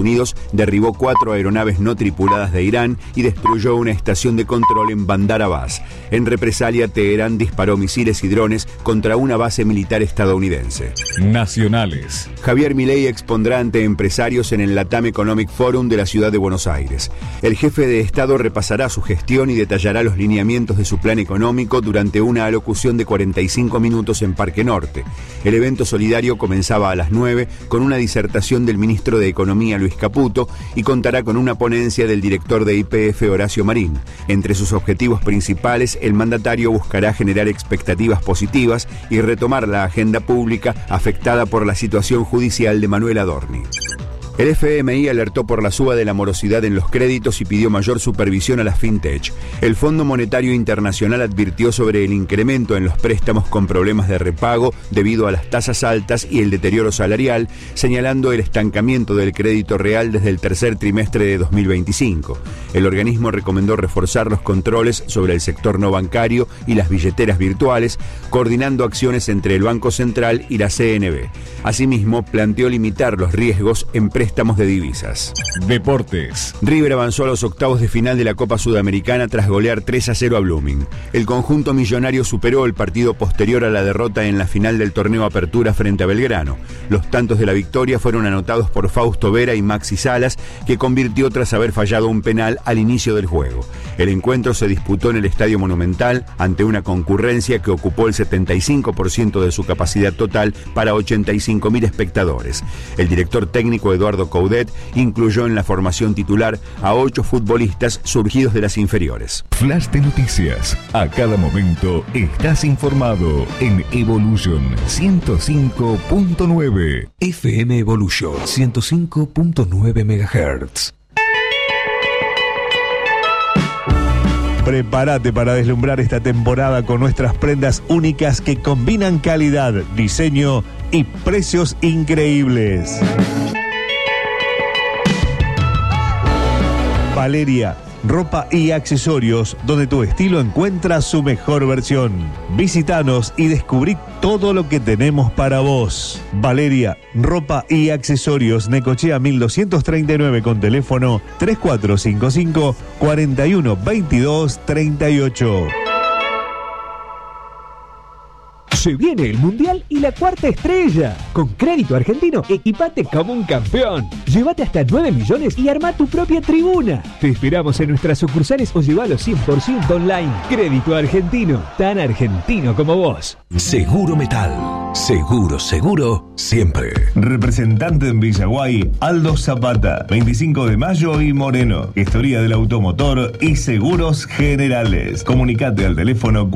Unidos derribó 4 aeronaves no tripuladas de Irán y destruyó una estación de control en Bandar Abbas. En represalia, Teherán disparó misiles y drones contra una base militar estadounidense. Nacionales. Javier Milei expondrá ante empresarios en el Latam Economic Forum de la ciudad de Buenos Aires. El jefe de Estado repasará su gestión y detallará los lineamientos de su plan económico durante una alocución de 45 minutos en Parque Norte. El evento solidario comenzaba a las 9 con una disertación del ministro de Economía Luis Caputo y contará con una ponencia del director de YPF Horacio Marín. Entre sus objetivos principales, el mandatario buscará generar expectativas positivas y retomar la agenda pública afectada por la situación judicial de Manuel Adorni. El FMI alertó por la suba de la morosidad en los créditos y pidió mayor supervisión a las fintech. El Fondo Monetario Internacional advirtió sobre el incremento en los préstamos con problemas de repago debido a las tasas altas y el deterioro salarial, señalando el estancamiento del crédito real desde el tercer trimestre de 2025. El organismo recomendó reforzar los controles sobre el sector no bancario y las billeteras virtuales, coordinando acciones entre el Banco Central y la CNB. Asimismo, planteó limitar los riesgos en préstamos de divisas. Deportes. River avanzó a los octavos de final de la Copa Sudamericana tras golear 3-0 a Blooming. El conjunto millonario superó el partido posterior a la derrota en la final del torneo Apertura frente a Belgrano. Los tantos de la victoria fueron anotados por Fausto Vera y Maxi Salas, que convirtió tras haber fallado un penal al inicio del juego. El encuentro se disputó en el Estadio Monumental ante una concurrencia que ocupó el 75% de su capacidad total para 85.000 espectadores. El director técnico Eduardo Coudet incluyó en la formación titular a 8 futbolistas surgidos de las inferiores. Flash de noticias. A cada momento estás informado en Evolution 105.9. FM Evolution 105.9 MHz. Prepárate para deslumbrar esta temporada con nuestras prendas únicas que combinan calidad, diseño y precios increíbles. Valeria, ropa y accesorios donde tu estilo encuentra su mejor versión. Visítanos y descubrí todo lo que tenemos para vos. Valeria, ropa y accesorios, Necochea 1239 con teléfono 3455 41 22 38. Se viene el Mundial y la cuarta estrella. Con Crédito Argentino, equipate como un campeón. Llévate hasta 9 millones y arma tu propia tribuna. Te esperamos en nuestras sucursales o llévalo 100% online. Crédito Argentino, tan argentino como vos. Seguro Metal. Seguro, seguro, siempre. Representante en Villaguay, Aldo Zapata, 25 de Mayo y Moreno. Historia del automotor y seguros generales. Comunicate al teléfono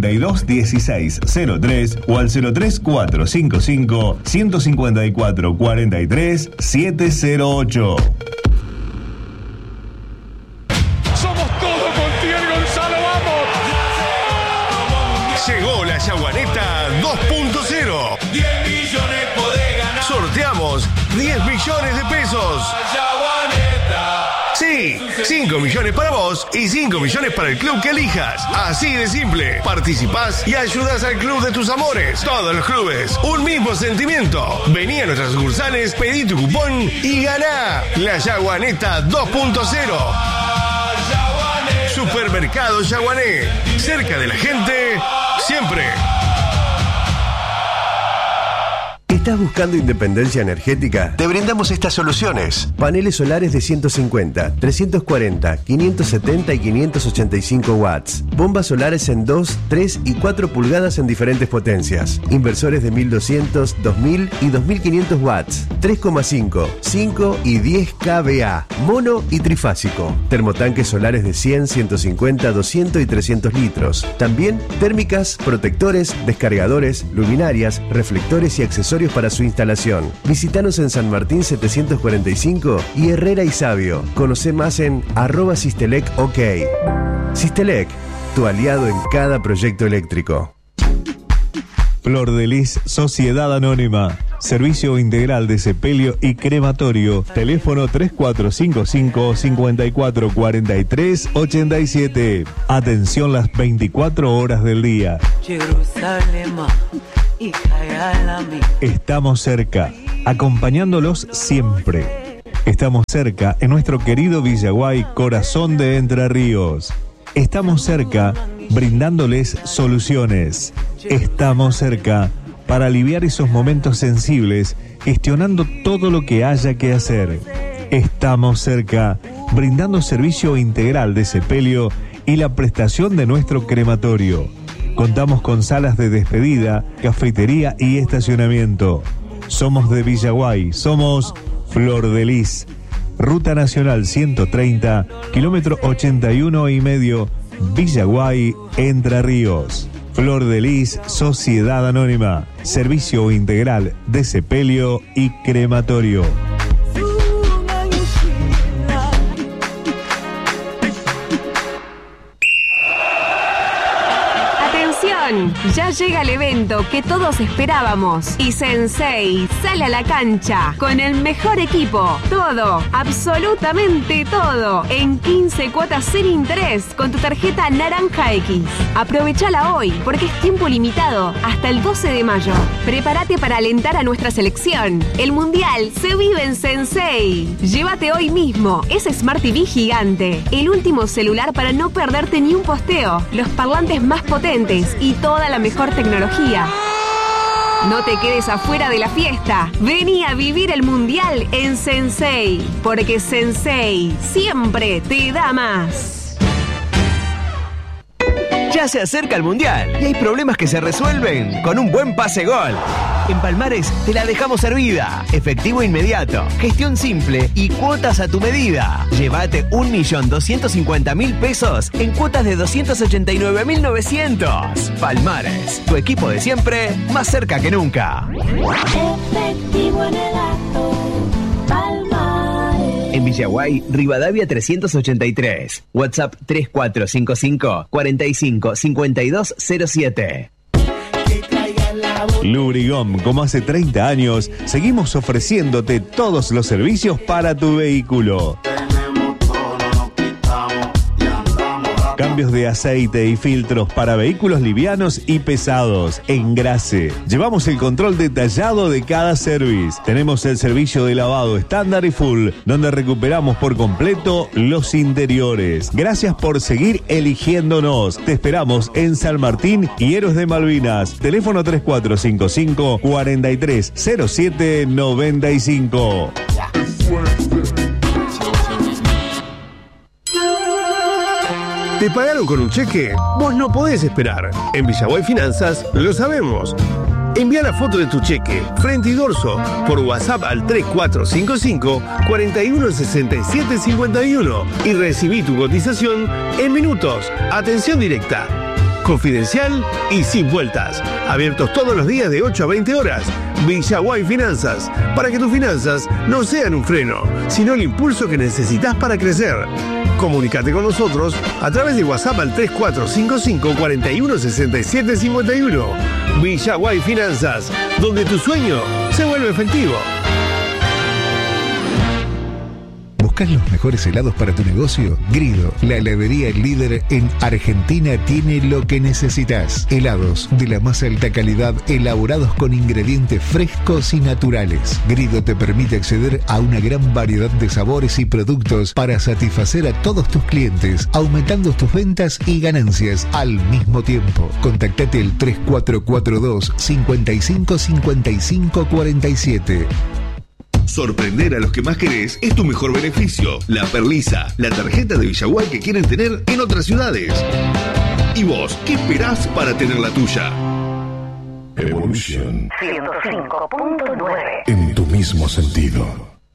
421603 o al 03455 154 43 708. Somos todos con Thierry Gonzalo, ¡vamos! Llegó la Yaguaneta 2.0. 10 millones podés ganar. Sorteamos 10 millones de pesos. Yaguaneta. Sí, 5 millones para vos y 5 millones para el club que elijas. Así de simple. Participás y ayudás al club de tus amores. Todos los clubes, un mismo sentimiento. Vení a nuestras sucursales, pedí tu cupón y ganá la Yaguaneta 2.0. Supermercado Yaguané. Cerca de la gente, siempre. ¿Estás buscando independencia energética? Te brindamos estas soluciones. Paneles solares de 150, 340, 570 y 585 watts. Bombas solares en 2, 3 y 4 pulgadas en diferentes potencias. Inversores de 1200, 2000 y 2500 watts. 3,5, 5 y 10 kVA. Mono y trifásico. Termotanques solares de 100, 150, 200 y 300 litros. También térmicas, protectores, descargadores, luminarias, reflectores y accesorios para su instalación. Visítanos en San Martín 745 y Herrera y Sabio. Conoce más en @SistelecOK. Sistelec, tu aliado en cada proyecto eléctrico. Flor de Lis Sociedad Anónima. Servicio integral de sepelio y crematorio. Teléfono 3455 54 43 87. Atención las 24 horas del día. Estamos cerca, acompañándolos siempre. Estamos cerca en nuestro querido Villaguay, corazón de Entre Ríos. Estamos cerca brindándoles soluciones. Estamos cerca para aliviar esos momentos sensibles, gestionando todo lo que haya que hacer. Estamos cerca brindando servicio integral de sepelio y la prestación de nuestro crematorio. Contamos con salas de despedida, cafetería y estacionamiento. Somos de Villaguay, somos Flor de Lis. Ruta Nacional 130, kilómetro 81,5, Villaguay, Entre Ríos. Flor de Lis, Sociedad Anónima. Servicio integral de sepelio y crematorio. Ya llega el evento que todos esperábamos y Sensei sale a la cancha con el mejor equipo. Todo, absolutamente todo, en 15 cuotas sin interés con tu tarjeta Naranja X. Aprovechala hoy porque es tiempo limitado hasta el 12 de mayo. Prepárate para alentar a nuestra selección. El Mundial se vive en Sensei. Llévate hoy mismo ese Smart TV gigante, el último celular para no perderte ni un posteo, los parlantes más potentes y toda la mejor tecnología. No te quedes afuera de la fiesta. Vení a vivir el Mundial en Sensei, porque Sensei siempre te da más. Ya se acerca el Mundial y hay problemas que se resuelven con un buen pase gol. En Palmares te la dejamos servida. Efectivo inmediato, gestión simple y cuotas a tu medida. Llévate 1.250.000 pesos en cuotas de 289.900. Palmares, tu equipo de siempre, más cerca que nunca. Efectivo en el acto, Palmares. En Villaguay, Rivadavia 383. WhatsApp 3455 45 5207. Lubrigom, como hace 30 años, seguimos ofreciéndote todos los servicios para tu vehículo. Cambios de aceite y filtros para vehículos livianos y pesados. Engrase. Llevamos el control detallado de cada service. Tenemos el servicio de lavado estándar y full, donde recuperamos por completo los interiores. Gracias por seguir eligiéndonos. Te esperamos en San Martín y Héroes de Malvinas. Teléfono 3455 430795. ¿Te pagaron con un cheque? Vos no podés esperar. En Villaguay Finanzas lo sabemos. Envía la foto de tu cheque, frente y dorso, por WhatsApp al 3455 416751 y recibí tu cotización en minutos. Atención directa, confidencial y sin vueltas. Abiertos todos los días de 8 a 20 horas. Villaguay Finanzas, para que tus finanzas no sean un freno, sino el impulso que necesitas para crecer. Comunícate con nosotros a través de WhatsApp al 3455 416751. Villaguay Finanzas, donde tu sueño se vuelve efectivo. ¿Buscas los mejores helados para tu negocio? Grido, la heladería líder en Argentina, tiene lo que necesitas. Helados de la más alta calidad, elaborados con ingredientes frescos y naturales. Grido te permite acceder a una gran variedad de sabores y productos para satisfacer a todos tus clientes, aumentando tus ventas y ganancias al mismo tiempo. Contactate al 3442 55 55 47. Sorprender a los que más querés es tu mejor beneficio. La Perlisa, la tarjeta de Villaguay que quieren tener en otras ciudades. ¿Y vos, qué esperás para tener la tuya? Evolution 105.9. en tu mismo sentido.